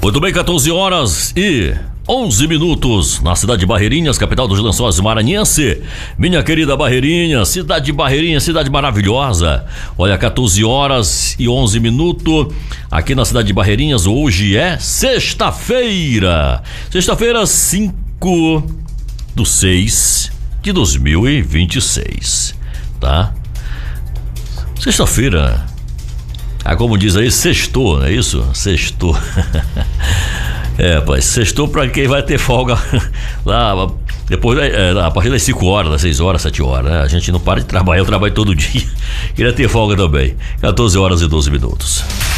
Muito bem, 14 horas e 11 minutos na cidade de Barreirinhas, capital dos Lençóis Maranhense. Minha querida Barreirinhas, cidade de Barreirinhas, cidade maravilhosa. Olha, 14 horas e 11 minutos aqui na cidade de Barreirinhas. Hoje é sexta-feira. Sexta-feira, 5/6/2026, tá? Sexta-feira, como diz aí, sextou, não é isso? Sextou. Pai, sextou pra quem vai ter folga lá depois, a partir das 5 horas, das 6 horas, 7 horas, né? A gente não para de trabalhar, eu trabalho todo dia. Queria ter folga também. 14 horas e 12 minutos.